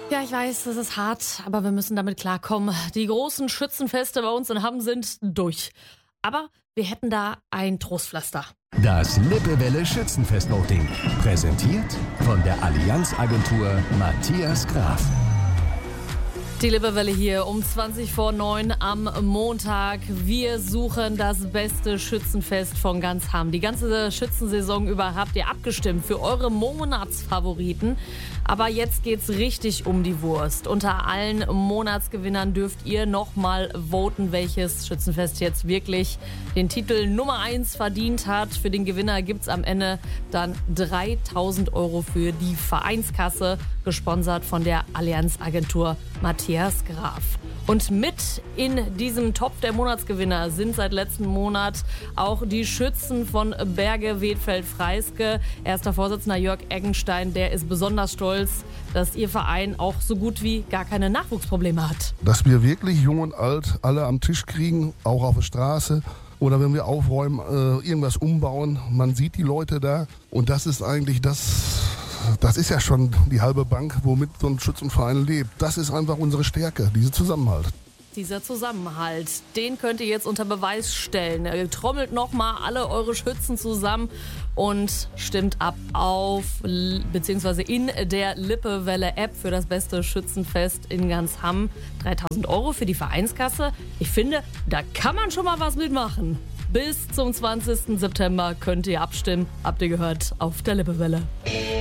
Ja, ich weiß, das ist hart, aber wir müssen damit klarkommen. Die großen Schützenfeste bei uns in Hamm sind durch. Aber wir hätten da ein Trostpflaster. Das Lippewelle Schützenfest-Voting. Präsentiert von der Allianz-Agentur Matthias Graf. Die Lippewelle hier um 8:20 am Montag. Wir suchen das beste Schützenfest von ganz Hamm. Die ganze Schützensaison über habt ihr abgestimmt für eure Monatsfavoriten. Aber jetzt geht's richtig um die Wurst. Unter allen Monatsgewinnern dürft ihr nochmal voten, welches Schützenfest jetzt wirklich den Titel Nummer 1 verdient hat. Für den Gewinner gibt's am Ende dann 3.000 € für die Vereinskasse, gesponsert von der Allianz-Agentur Matthias Graf. Und mit in diesem Topf der Monatsgewinner sind seit letzten Monat auch die Schützen von Berge Wedfeld-Freiske. Erster Vorsitzender Jörg Eggenstein, der ist besonders stolz, dass ihr Verein auch so gut wie gar keine Nachwuchsprobleme hat. Dass wir wirklich jung und alt alle am Tisch kriegen, auch auf der Straße. Oder wenn wir aufräumen, irgendwas umbauen. Man sieht die Leute da. Und das ist eigentlich das ist ja schon die halbe Bank, womit so ein Schützenverein lebt. Das ist einfach unsere Stärke, dieser Zusammenhalt. Dieser Zusammenhalt, den könnt ihr jetzt unter Beweis stellen. Ihr trommelt nochmal alle eure Schützen zusammen und stimmt ab auf, beziehungsweise in der Lippewelle-App für das beste Schützenfest in ganz Hamm. 3.000 € für die Vereinskasse. Ich finde, da kann man schon mal was mitmachen. Bis zum 20. September könnt ihr abstimmen. Habt ihr gehört, auf der Lippewelle.